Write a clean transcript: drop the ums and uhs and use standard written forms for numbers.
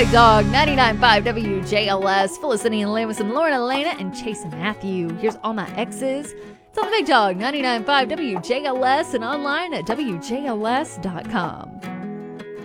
Big Dog 99.5 WJLS. Felicity and Lewis and Lauren Elena and Chase and Matthew. Here's All My Exes. It's on the Big Dog 99.5 WJLS and online at WJLS.com.